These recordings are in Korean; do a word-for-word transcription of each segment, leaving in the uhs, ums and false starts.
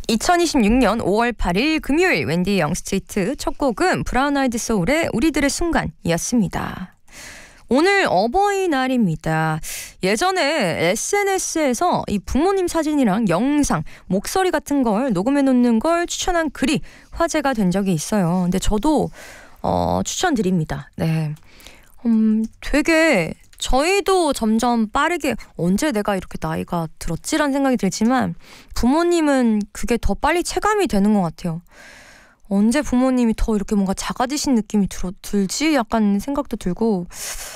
이천이십육년 오월 팔일 금요일 웬디의 영스트리트 첫 곡은 브라운 아이드 소울의 우리들의 순간이었습니다. 오늘 어버이날입니다. 예전에 에스엔에스에서 이 부모님 사진이랑 영상, 목소리 같은 걸 녹음해 놓는 걸 추천한 글이 화제가 된 적이 있어요. 근데 저도 어, 추천드립니다. 네, 음, 되게 저희도 점점 빠르게 언제 내가 이렇게 나이가 들었지라는 생각이 들지만 부모님은 그게 더 빨리 체감이 되는 것 같아요. 언제 부모님이 더 이렇게 뭔가 작아지신 느낌이 들어, 들지? 약간 생각도 들고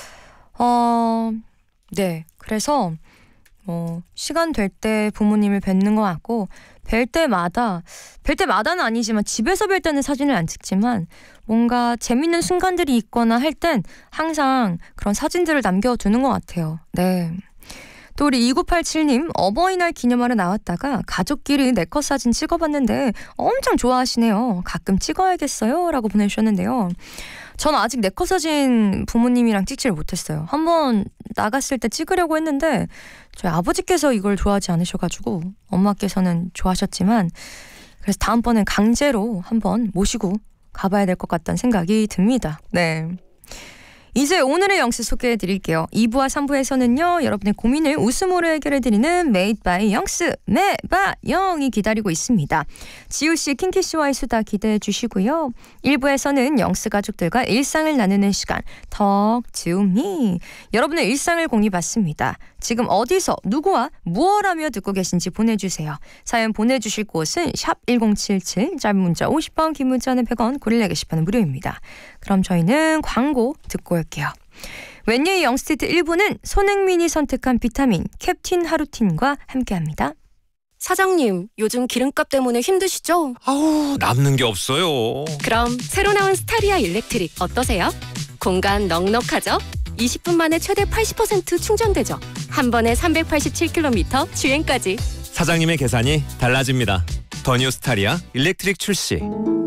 어, 네, 그래서 어, 시간 될 때 부모님을 뵙는 것 같고 뵐 때마다 뵐 때마다는 아니지만 집에서 뵐 때는 사진을 안 찍지만 뭔가 재밌는 순간들이 있거나 할 땐 항상 그런 사진들을 남겨두는 것 같아요. 네. 또 우리 이구팔칠님 어버이날 기념하러 나왔다가 가족끼리 네컷 사진 찍어봤는데 엄청 좋아하시네요. 가끔 찍어야겠어요 라고 보내주셨는데요. 저는 아직 네컷 사진 부모님이랑 찍지를 못했어요. 한번 나갔을 때 찍으려고 했는데 저희 아버지께서 이걸 좋아하지 않으셔가지고 엄마께서는 좋아하셨지만 그래서 다음번엔 강제로 한번 모시고 가봐야 될 것 같다는 생각이 듭니다. 네. 이제 오늘의 영스 소개해드릴게요. 이 부와 삼 부에서는요. 여러분의 고민을 웃음으로 해결해드리는 Made by 영스 매바영이 기다리고 있습니다. 지우씨, 킹키씨와의 수다 기대해 주시고요. 일 부에서는 영스 가족들과 일상을 나누는 시간 Talk to me. 여러분의 일상을 공유받습니다. 지금 어디서 누구와 무엇 하며 듣고 계신지 보내주세요. 사연 보내주실 곳은 샵 일공칠칠, 짧은 문자 오십 원, 긴 문자는 백 원, 고릴라 게시판은 무료입니다. 그럼 저희는 광고 듣고 올게요. 웬디의 영스트리트 일 부는 손흥민이 선택한 비타민 캡틴 하루틴과 함께합니다. 사장님, 요즘 기름값 때문에 힘드시죠? 아우, 남는 게 없어요. 그럼 새로 나온 스타리아 일렉트릭 어떠세요? 공간 넉넉하죠? 이십 분 만에 최대 팔십 퍼센트 충전되죠? 한 번에 삼백팔십칠 킬로미터 주행까지. 사장님의 계산이 달라집니다. 더 뉴 스타리아 일렉트릭 출시.